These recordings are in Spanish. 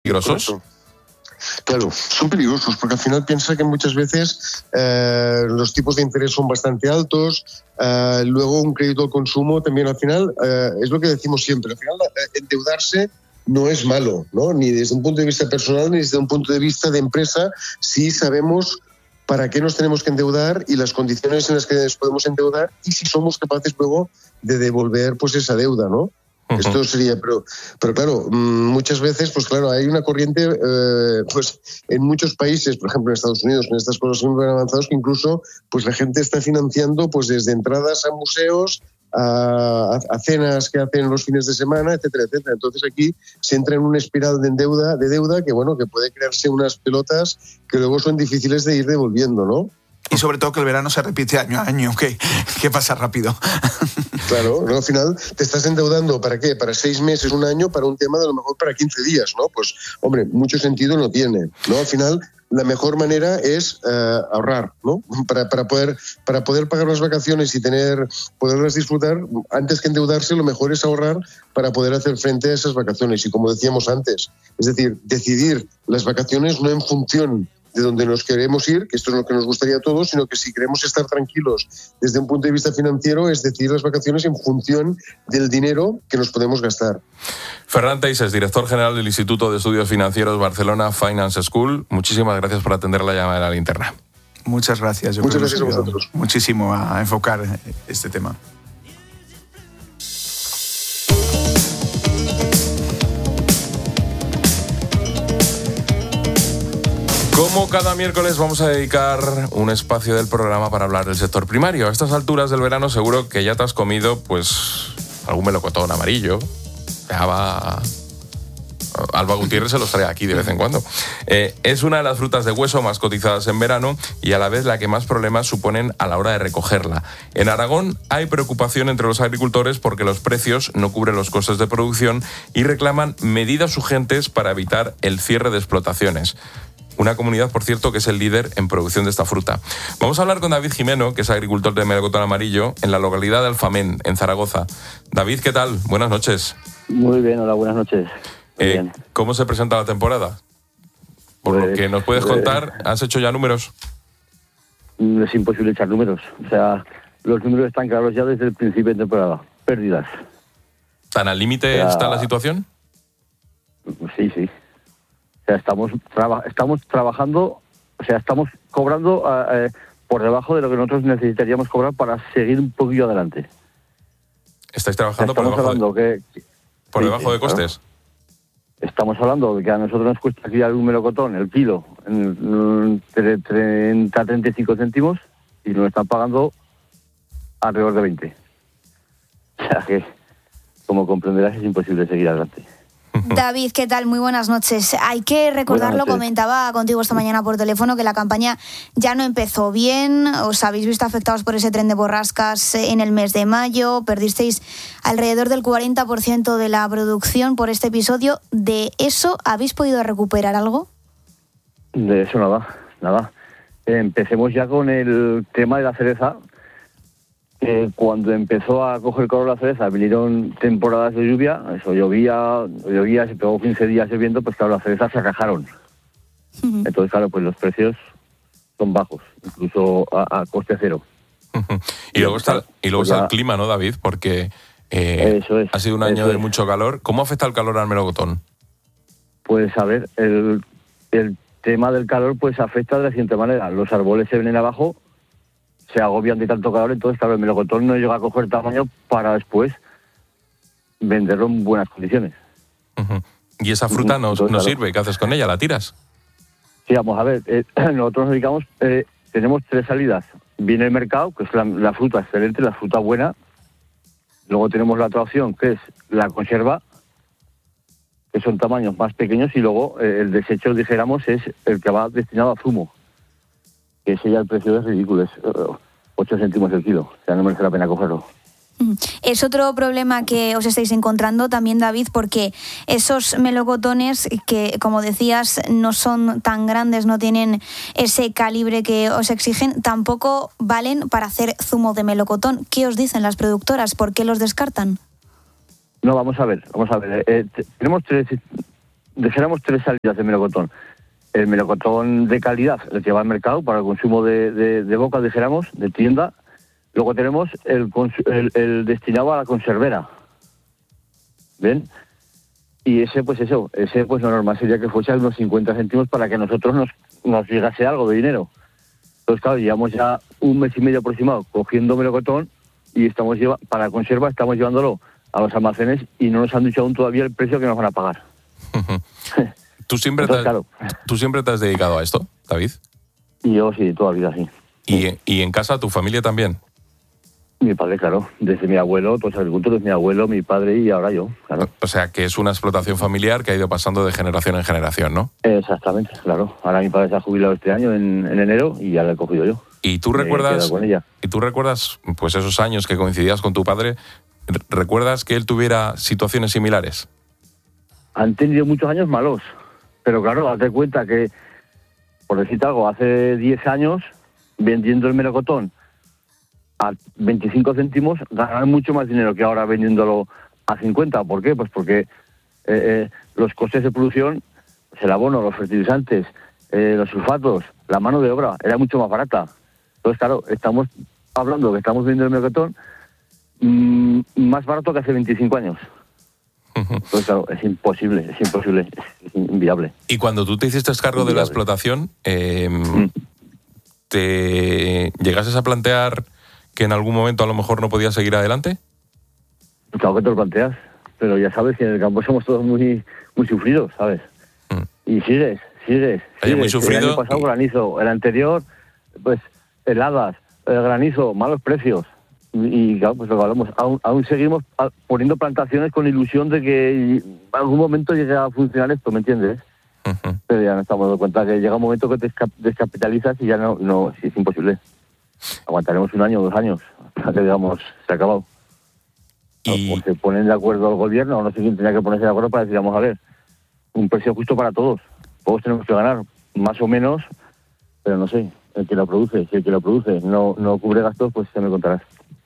peligrosos? Correcto. Claro, son peligrosos porque al final piensa que muchas veces los tipos de interés son bastante altos, luego un crédito al consumo también al final, es lo que decimos siempre, al final endeudarse no es malo, ¿no? Ni desde un punto de vista personal ni desde un punto de vista de empresa, si sabemos para qué nos tenemos que endeudar y las condiciones en las que nos podemos endeudar y si somos capaces luego de devolver pues esa deuda, ¿no? Esto sería, pero claro, muchas veces, pues claro, hay una corriente, pues en muchos países, por ejemplo en Estados Unidos, en estas cosas muy avanzadas, que incluso pues la gente está financiando pues desde entradas a museos, a cenas que hacen los fines de semana, etcétera, etcétera. Entonces aquí se entra en una espiral de deuda que bueno, que puede crearse unas pelotas que luego son difíciles de ir devolviendo, ¿no? Y sobre todo que el verano se repite año a año, que pasa rápido. Claro, ¿no? Al final te estás endeudando, ¿para qué? Para 6 meses, un año, para un tema de a lo mejor para 15 días, ¿no? Pues, hombre, mucho sentido no tiene, ¿no? Al final, la mejor manera es ahorrar, ¿no? Para poder pagar las vacaciones y poderlas disfrutar, antes que endeudarse, lo mejor es ahorrar para poder hacer frente a esas vacaciones. Y como decíamos antes, es decir, decidir las vacaciones no en función de donde nos queremos ir, que esto es lo que nos gustaría a todos, sino que si queremos estar tranquilos desde un punto de vista financiero, es decidir las vacaciones en función del dinero que nos podemos gastar. Ferran Teixes, director general del Instituto de Estudios Financieros Barcelona Finance School, muchísimas gracias por atender la llamada de La Linterna. Muchas gracias. Muchas gracias a vosotros. Muchísimo a enfocar este tema. Como cada miércoles vamos a dedicar un espacio del programa para hablar del sector primario. A estas alturas del verano seguro que ya te has comido pues algún melocotón amarillo. Alba Gutiérrez se los trae aquí de vez en cuando. Es una de las frutas de hueso más cotizadas en verano y a la vez la que más problemas suponen a la hora de recogerla. En Aragón hay preocupación entre los agricultores porque los precios no cubren los costes de producción y reclaman medidas urgentes para evitar el cierre de explotaciones. Una comunidad, por cierto, que es el líder en producción de esta fruta. Vamos a hablar con David Jimeno, que es agricultor de melocotón amarillo, en la localidad de Alfamén, en Zaragoza. David, ¿qué tal? Buenas noches. Muy bien, hola, buenas noches. Bien. ¿Cómo se presenta la temporada? Por lo que nos puedes contar, ¿has hecho ya números? Es imposible echar números. O sea, los números están claros ya desde el principio de temporada. Pérdidas. ¿Tan al límite está la situación? Sí. O sea, estamos trabajando, o sea, estamos cobrando por debajo de lo que nosotros necesitaríamos cobrar para seguir un poquillo adelante. ¿Estáis trabajando por debajo de costes? Claro. Estamos hablando de que a nosotros nos cuesta criar un melocotón, el kilo, entre 30 a 35 céntimos y nos están pagando alrededor de 20. O sea que, como comprenderás, es imposible seguir adelante. David, ¿qué tal? Muy buenas noches. Hay que recordarlo, comentaba contigo esta mañana por teléfono, que la campaña ya no empezó bien. Os habéis visto afectados por ese tren de borrascas en el mes de mayo. Perdisteis alrededor del 40% de la producción por este episodio. ¿De eso habéis podido recuperar algo? De eso nada. Empecemos ya con el tema de la cereza. Cuando empezó a coger color la cereza, vinieron temporadas de lluvia, eso llovía, se pegó 15 días lloviendo, pues claro, las cerezas se rajaron. Entonces, claro, pues los precios son bajos, incluso a coste cero. Y luego está el clima, ¿no, David? Porque ha sido un año de mucho calor. ¿Cómo afecta el calor al melocotón? Pues a ver, el tema del calor pues afecta de la siguiente manera. Los árboles se vienen abajo, se agobian de tanto calor, entonces claro, el melocotón no llega a coger tamaño para después venderlo en buenas condiciones. ¿Y esa fruta no sirve? ¿Qué haces con ella? ¿La tiras? Sí, vamos a ver, nosotros nos dedicamos, tenemos 3 salidas. Viene el mercado, que es la fruta excelente, la fruta buena. Luego tenemos la otra opción, que es la conserva, que son tamaños más pequeños, y luego el desecho, dijéramos, es el que va destinado a zumo. Que ese ya el precio es ridículo, es 8 céntimos el kilo, o sea, no merece la pena cogerlo. Es otro problema que os estáis encontrando también, David, porque esos melocotones que, como decías, no son tan grandes, no tienen ese calibre que os exigen, tampoco valen para hacer zumo de melocotón. ¿Qué os dicen las productoras? ¿Por qué los descartan? No, vamos a ver. Tenemos dijéramos 3 salidas de melocotón. El melocotón de calidad, el que va al mercado para el consumo de boca, dijéramos, de tienda. Luego tenemos el destinado a la conservera. ¿Ven? Y ese pues lo normal sería que fuese a unos 50 céntimos para que a nosotros nos llegase algo de dinero. Entonces, claro, llevamos ya un mes y medio aproximado cogiendo melocotón y para la conserva estamos llevándolo a los almacenes y no nos han dicho aún todavía el precio que nos van a pagar. ¿Tú siempre te has dedicado a esto, David? Y yo sí, toda la vida sí. ¿Y en casa, tu familia también? Mi padre, claro. Desde mi abuelo, todos los agricultores, mi abuelo, mi padre y ahora yo, claro. O sea, que es una explotación familiar que ha ido pasando de generación en generación, ¿no? Exactamente, claro. Ahora mi padre se ha jubilado este año, en enero, y ya lo he cogido yo. ¿Y tú recuerdas, pues esos años que coincidías con tu padre, recuerdas que él tuviera situaciones similares? Han tenido muchos años malos, pero claro, date cuenta que, por decirte algo, hace 10 años, vendiendo el melocotón a 25 céntimos, ganaban mucho más dinero que ahora vendiéndolo a 50. ¿Por qué? Pues porque los costes de producción, el abono, los fertilizantes, los sulfatos, la mano de obra, era mucho más barata. Entonces, claro, estamos hablando que estamos vendiendo el melocotón más barato que hace 25 años. Pues claro, es imposible, es inviable. Y cuando tú te hiciste cargo de la explotación, ¿te llegases a plantear que en algún momento a lo mejor no podías seguir adelante? Claro que te lo planteas, pero ya sabes que en el campo somos todos muy, muy sufridos, ¿sabes? Y sigues. Oye, muy sufrido. El año pasado granizo, el anterior, pues heladas, el granizo, malos precios. Y claro, pues lo que hablamos, aún seguimos poniendo plantaciones con ilusión de que en algún momento llegue a funcionar esto, ¿me entiendes? Pero ya nos estamos dando cuenta que llega un momento que te descapitalizas y ya no es imposible. Aguantaremos 1 año o 2 años hasta que, digamos, se ha acabado. O se ponen de acuerdo el gobierno, o no sé quién tenía que ponerse de acuerdo para decir, vamos a ver, un precio justo para todos. Todos tenemos que ganar, más o menos, pero no sé, el que lo produce, si el que lo produce no cubre gastos, pues ya me contarás.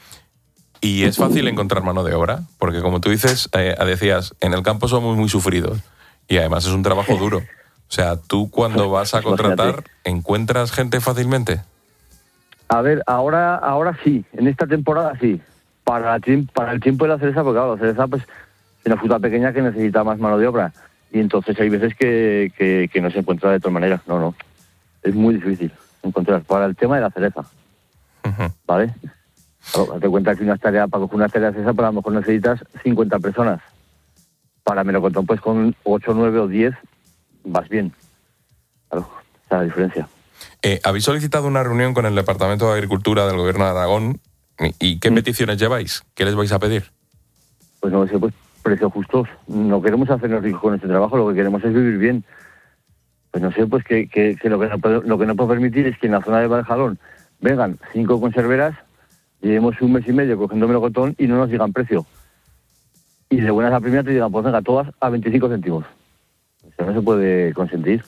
¿Y es fácil encontrar mano de obra? Porque como tú decías, en el campo somos muy sufridos y además es un trabajo duro. O sea, tú cuando vas a contratar, ¿encuentras gente fácilmente? A ver, ahora sí, en esta temporada sí. Para el tiempo de la cereza, porque claro, la cereza pues, es una fruta pequeña que necesita más mano de obra. Y entonces hay veces que no se encuentra de otra manera. No. Es muy difícil encontrar. Para el tema de la cereza. ¿Vale? Claro, date cuenta que para coger una tarea de cereza, pues a lo mejor necesitas 50 personas. Para melocotón, pues con 8, 9 o 10 vas bien. Claro, esa es la diferencia. ¿Habéis solicitado una reunión con el Departamento de Agricultura del Gobierno de Aragón? ¿Y qué peticiones lleváis? ¿Qué les vais a pedir? Pues no sé, pues precios justos. No queremos hacernos ricos con este trabajo, lo que queremos es vivir bien. Pues no sé, pues que lo que no puedo permitir es que en la zona de Valjalón vengan 5 conserveras, llevemos 1 mes y medio cogiendo melocotón y no nos digan precio. Y de buenas a primeras te digan, pues venga, todas a 25 céntimos. Eso no se puede consentir.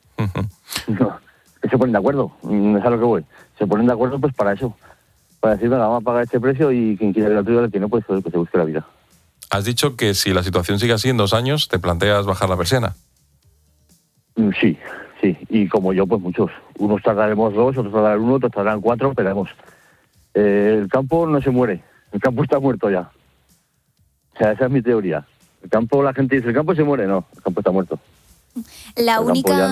No, que se ponen de acuerdo, es a lo que voy. Se ponen de acuerdo pues para eso. Para decir, venga, vamos a pagar este precio y quien quiera gratuito, el que no, pues que se busque la vida. Has dicho que si la situación sigue así en 2 años, ¿te planteas bajar la persiana? Sí. Y como yo, pues muchos. Unos tardaremos 2, otros tardarán 1, otros tardarán 4, esperemos. El campo no se muere. El campo está muerto ya. O sea, esa es mi teoría. El campo, la gente dice, el campo se muere. No, el campo está muerto. La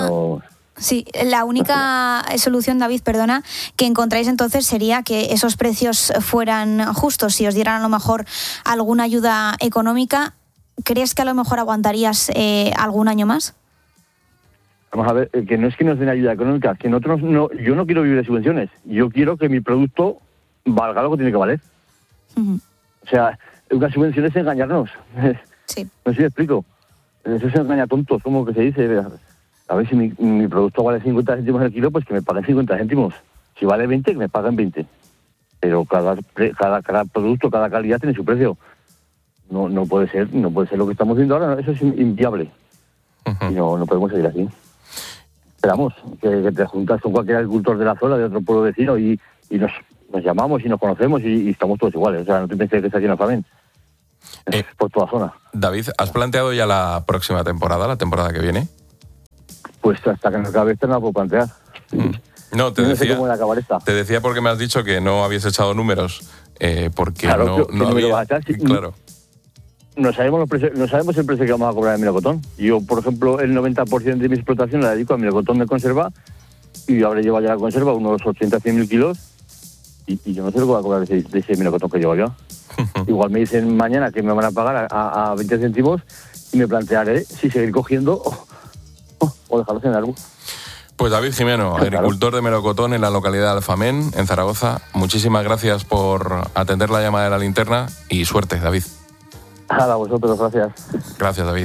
única solución, David, perdona, que encontráis entonces sería que esos precios fueran justos. Si os dieran a lo mejor alguna ayuda económica, ¿crees que a lo mejor aguantarías algún año más? Vamos a ver, que no es que nos den ayuda económica, que nosotros yo no quiero vivir de subvenciones. Yo quiero que mi producto valga lo que tiene que valer. O sea, una subvención es engañarnos. Sí. No sé si me explico. Eso es engañar tontos, como que se dice. A ver, si mi producto vale 50 céntimos el kilo, pues que me paguen 50 céntimos. Si vale 20, que me paguen 20. Pero cada producto, cada calidad tiene su precio. No puede ser lo que estamos viendo ahora. Eso es inviable. Y no podemos seguir así. Esperamos que te juntas con cualquier agricultor de la zona, de otro pueblo vecino, y nos llamamos y nos conocemos y estamos todos iguales. O sea, no te pienses que está aquí no saben. por toda la zona. David, ¿has planteado ya la próxima temporada, la temporada que viene? Pues hasta que no acabe esta no la puedo plantear. No, te No sé decía, cómo va a acabar esta. te decía porque me has dicho que no habías echado números, porque Claro, ¿qué no número había... vas a echar? Sí. Claro. No sabemos el precio que vamos a cobrar en melocotón. Yo, por ejemplo, el 90% de mi explotación la dedico a melocotón de conserva y habré llevado ya la conserva unos 80-100.000 kilos y yo no sé lo que voy a cobrar de ese melocotón que llevo yo. Igual me dicen mañana que me van a pagar a 20 céntimos y me plantearé si seguir cogiendo o dejarlos en el árbol. Pues David Jimeno, agricultor de melocotón en la localidad de Alfamén, en Zaragoza. Muchísimas gracias por atender la llamada de la linterna y suerte, David. A vosotros, gracias. Gracias, David.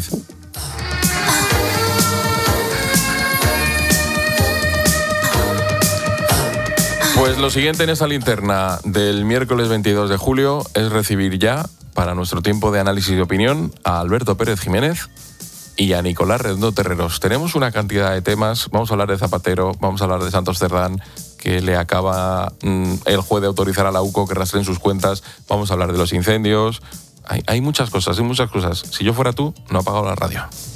Pues lo siguiente en esta linterna del miércoles 22 de julio es recibir ya, para nuestro tiempo de análisis y opinión, a Alberto Pérez Jiménez y a Nicolás Redondo Terreros. Tenemos una cantidad de temas. Vamos a hablar de Zapatero, vamos a hablar de Santos Cerdán, que le acaba el juez de autorizar a la UCO que rastreen sus cuentas. Vamos a hablar de los incendios. Hay muchas cosas, hay muchas cosas. Si yo fuera tú, no apagaba la radio.